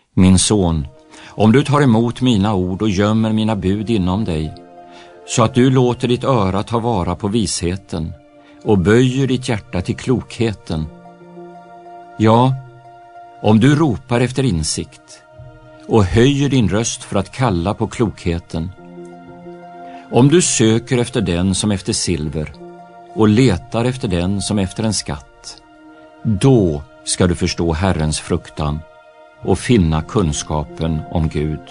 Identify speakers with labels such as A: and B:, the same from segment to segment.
A: Min son, om du tar emot mina ord och gömmer mina bud inom dig, så att du låter ditt öra ta vara på visheten och böjer ditt hjärta till klokheten. Ja, om du ropar efter insikt och höjer din röst för att kalla på klokheten, om du söker efter den som efter silver och letar efter den som efter en skatt, då ska du förstå Herrens fruktan och finna kunskapen om Gud.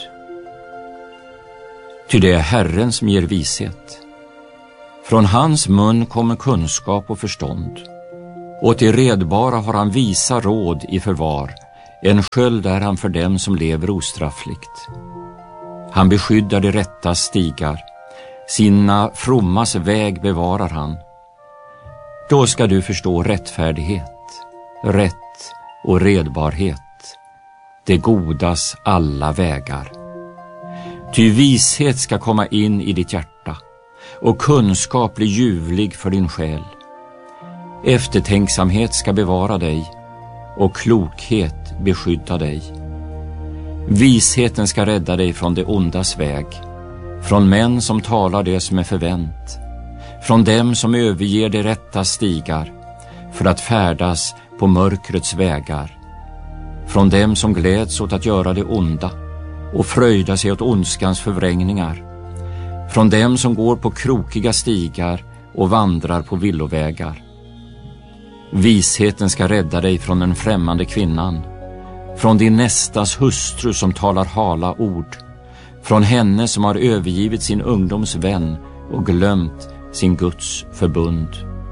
A: Ty det är Herren som ger vishet. Från hans mun kommer kunskap och förstånd. Och till redbara har han visa råd i förvar. En sköld är han för dem som lever ostraffligt. Han beskyddar de rätta stigar. Sina frommas väg bevarar han. Då ska du förstå rättfärdighet, rätt och redbarhet, det godas alla vägar. Ty vishet ska komma in i ditt hjärta och kunskap blir ljuvlig för din själ. Eftertänksamhet ska bevara dig och klokhet beskydda dig. Visheten ska rädda dig från det ondas väg, från män som talar det som är förvänt, från dem som överger de rätta stigar för att färdas på mörkrets vägar, från dem som gläds åt att göra det onda och fröjda sig åt ondskans förvrängningar, från dem som går på krokiga stigar och vandrar på villovägar. Visheten ska rädda dig från den främmande kvinnan, från din nästas hustru som talar hala ord, från henne som har övergivit sin ungdoms vän och glömt sin Guds förbund.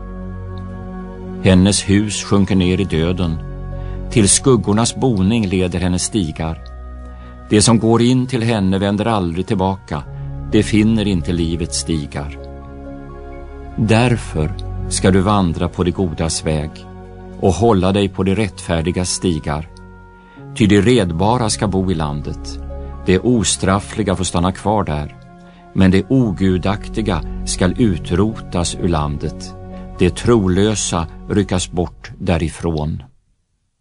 A: Hennes hus sjunker ner i döden, till skuggornas boning leder hennes stigar. Det som går in till henne vänder aldrig tillbaka, det finner inte livets stigar. Därför ska du vandra på det godas väg och hålla dig på de rättfärdiga stigar. Ty de redbara ska bo i landet, det ostraffliga får stanna kvar där, men det ogudaktiga skall utrotas ur landet, det trolösa ryckas bort därifrån.